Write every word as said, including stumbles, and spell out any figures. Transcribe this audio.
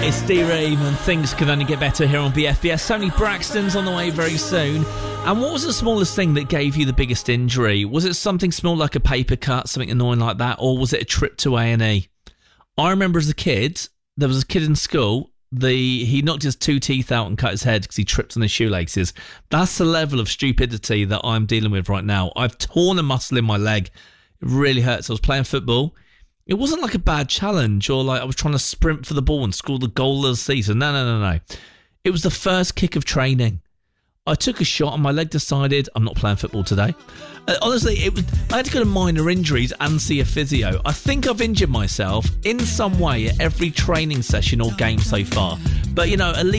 It's D-Ream and things can only get better here on B F B S. Tony Braxton's on the way very soon. And what was the smallest thing that gave you the biggest injury? Was it something small like a paper cut, something annoying like that, or was it a trip to A and E? I remember as a kid, there was a kid in school, the he knocked his two teeth out and cut his head because he tripped on his shoelaces. That's the level of stupidity that I'm dealing with right now. I've torn a muscle in my leg. It really hurts. I was playing football. It wasn't like a bad challenge or like I was trying to sprint for the ball and score the goal of the season. No, no, no, no. It was the first kick of training. I took a shot and my leg decided I'm not playing football today. Uh, honestly, it was. I had to go to minor injuries and see a physio. I think I've injured myself in some way at every training session or game so far. But, you know, at least